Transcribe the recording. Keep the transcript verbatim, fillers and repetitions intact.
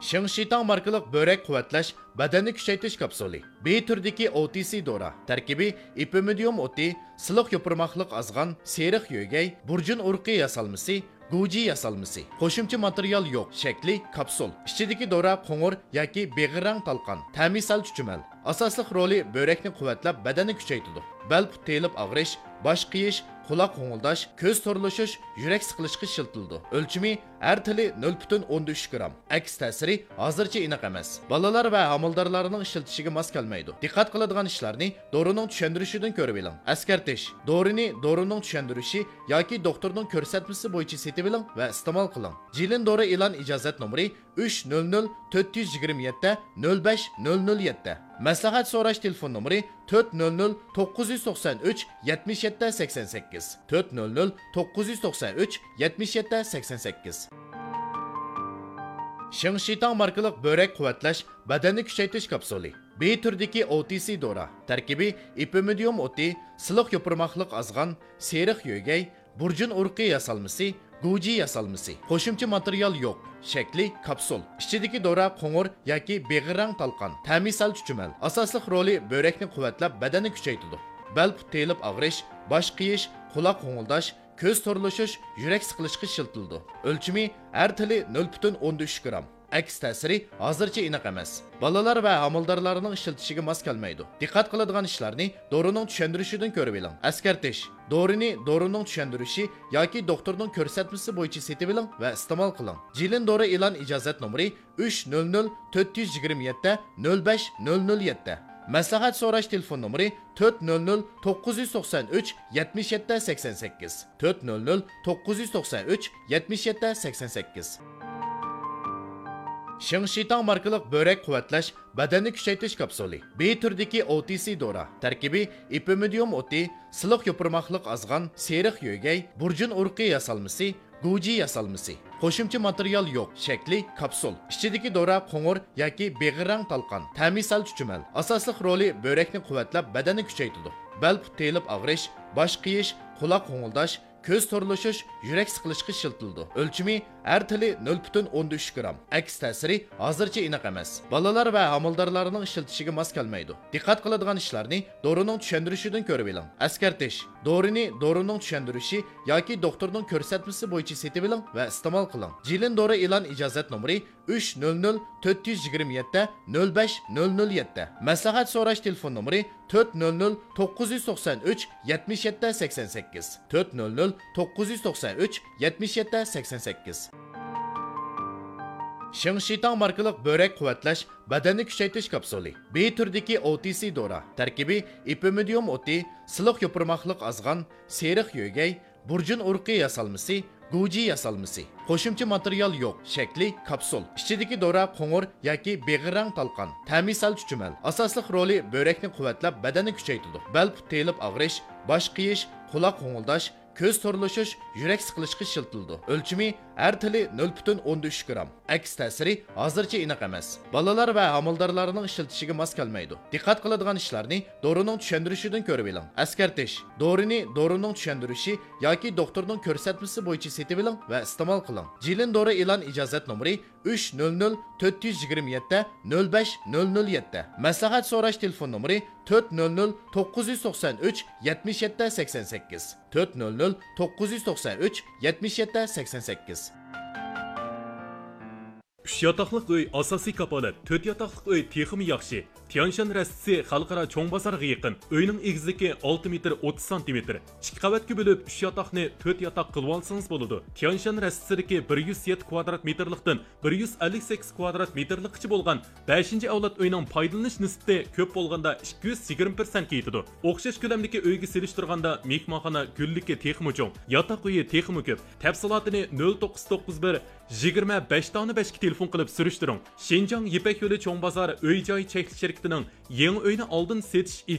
Shengshitang markalik börek quvvatlash, badanni kuchaytirish kapsuli. B turdagi O T C dora. Tarkibi ipimidium o'ti, siliq yopirmoqliq azg'an, seriq yo'gay, burjun urqi yasalmasi, Guji yasalmasi. Qo'shimcha material yo'q. Shakli kapsul. Ichidagi dora qo'ng'ir yoki beg'irang talqon. Ta'misal chuchumal. Asosli roli börekni quvvatlab, badanni kuchaytiradi. Bel telib og'rish, bosh qiyish, quloq qo'ng'ildash, ko'z to'rlashish, yurak siqilishga shiltildi. O'lchimi har tili nol butun o'n uch gram. Aks ta'siri hozircha aniq emas. Bolalar va homildorlarning ishlatishiga mos kelmaydi. Diqqat qiladigan ishlarni dorining tushuntirishidan ko'rib oling. Askartish. Dorini dorining tushuntirishi yoki doktorning ko'rsatmasi bo'yicha setib oling va iste'mol qiling. Jilin dori e'lon ijozat nomeri uch nol nol to'rt yuz yigirma yetti nol besh nol nol yetti. Maslahat so'rash telefon nomeri to'rt nol nol to'qqiz yuz to'qson uch yetmish yetti sakson sakkiz to'rt nol nol to'qqiz yuz to'qson uch yetmish yetti sakson sakkiz. Shengshitang markalik börek quvvatlash, badanni kuchaytirish kapsuli. B turdagi O T C dora. Tarkibi ipimidium o'ti, siliq yopirmoqliq azg'an, seriq yo'gay, burjun urqi yasalmasi, Guji yasalmasi. Qo'shimcha material yo'q. Shakli kapsul. Ichidagi dora qo'ng'ir yoki beg'irang talqon. Ta'misal chuchumal. Asosli roli börekni quvvatlab, badanni kuchaytiradi. Bel telib og'rish, bosh qiyish, quloq qo'ng'ildash, ko'z to'rlashish, yurak siqilishga shiltildi. O'lchimi har tili nol butun o'n uch gram. Aks ta'siri hozircha aniq emas. Bolalar va homildorlarning ishlatishiga mos kelmaydi. Diqqat qiladigan ishlarni dorining tushuntirishidan ko'rib oling. Askartish. Dorini dorining tushuntirishi yoki doktorning ko'rsatmasi bo'yicha setib oling va iste'mol qiling. Jilin dori e'lon ijozat nomeri uch nol nol to'rt yuz yigirma yetti nol besh nol nol yetti. Maslahat so'rash telefon nomeri to'rt nol nol to'qqiz yuz to'qson uch yetmish yetti sakson sakkiz to'rt nol nol to'qqiz yuz to'qson uch yetmish yetti sakson sakkiz. Shengshitang markalik börek quvvatlash, badanni kuchaytirish kapsuli. B turdagi O T C dora. Tarkibi ipimidium o'ti, siliq yopirmoqliq azg'an, seriq yo'gay, burjun urqi yasalmasi, Guji yasalmasi. Qo'shimcha material yo'q. Shakli kapsul. Ichidagi dora qo'ng'ir yoki beg'irang talqon. Ta'misal chuchumal. Asosli roli börekni quvvatlab, badanni kuchaytiradi. Bel telib og'rish, bosh qiyish, quloq qo'ng'ildash, ko'z to'rlashish, yurak siqilishga shiltildi. O'lchimi har tili nol butun o'n uch gram. Aks ta'siri hozircha aniq emas. Bolalar va homildorlarning ishlatishiga mos kelmaydi. Diqqat qiladigan ishlarni dorining tushuntirishidan ko'rib oling. Askartish. Dorini dorining tushuntirishi yoki doktorning ko'rsatmasi bo'yicha setib oling va iste'mol qiling. Jilin dori e'lon ijozat nomeri uch nol nol to'rt yuz yigirma yetti nol besh nol nol yetti. Maslahat so'rash telefon nomeri to'rt nol nol to'qqiz yuz to'qson uch yetmish yetti sakson sakkiz to'rt nol nol to'qqiz yuz to'qson uch yetmish yetti sakson sakkiz. Shengshitang markalik börek quvvatlash, badanni kuchaytirish kapsuli. B turdagi O T C dora. Tarkibi ipimidium o'ti, siliq yopirmoqliq azg'an, seriq yo'gay, burjun urqi yasalmasi, Guji yasalmasi. Qo'shimcha material yo'q. Shakli kapsul. Ichidagi dora qo'ng'ir yoki beg'irang talqon. Ta'misal chuchumal. Asosli roli börekni quvvatlab, badanni kuchaytiradi. Bel telib og'rish, bosh qiyish, quloq qo'ng'ildash, ko'z to'rlashish, yurak siqilishga shiltildi. O'lchimi har tili nol butun o'n uch gram. Aks ta'siri hozircha aniq emas. Bolalar va homildorlarning ishlatishiga mos kelmaydi. Diqqat qiladigan ishlarni dorining tushuntirishidan ko'rib oling. Askartish. Dorini dorining tushuntirishi yoki doktorning ko'rsatmasi bo'yicha setib oling va iste'mol qiling. Jilin dori e'lon ijozat nomeri uch nol nol to'rt yuz yigirma yetti nol besh nol nol yetti. Maslahat so'rash telefon nomeri to'rt nol nol to'qqiz yuz to'qson uch yetmish yetti sakson sakkiz to'rt nol nol to'qqiz yuz to'qson uch yetmish yetti sakson sakkiz. uch yotoqliq uy asosiy kapolat, to'rt yotoqliq uy texmi yaxshi. Tianshan rastisi xalqaro cho'ng bozorga yaqin. Uyning egizligi olti metr o'ttiz santimetr. ikki qavatga bo'lib uch yotoqni to'rt yotoq qilib olsangiz bo'ladi. Tianshan rastisidagi bir yuz yetti kvadrat metrlikdan bir yuz ellik sakkiz kvadrat metrlikcha bo'lgan beshinchi avlod uyning foydalanish nisbati ko'p bo'lganda ikki yuz yigirma prosentga yetadi. O'xshash ko'lamdagi uyga selishtirganda mehmonxona gullikka texmi cho'ng, yotoq uyi texmi ko'p. Tafsilotini nol to'qqiz to'qqiz bir yigirma besh besh ga telefon qilib surishtiring. Shenjang Yipak yo'li cho'ng bozor uy-joy cheklik shirkatining yangi uyni oldin setish